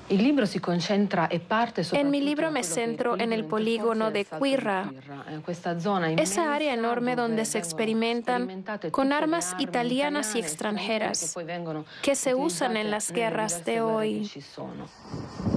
En mi libro me centro en el polígono de Quirra, esa área enorme donde se experimentan con armas italianas y extranjeras que se usan en las guerras de hoy.